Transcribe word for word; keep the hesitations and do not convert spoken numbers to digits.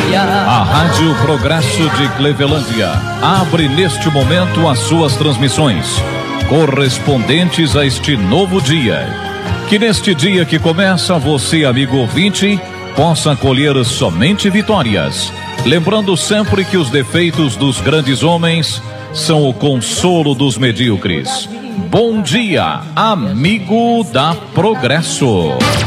A Rádio Progresso de Clevelândia abre neste momento as suas transmissões, correspondentes a este novo dia. Que neste dia que começa, você, amigo ouvinte, possa colher somente vitórias. Lembrando sempre que os defeitos dos grandes homens são o consolo dos medíocres. Bom dia, amigo da Progresso.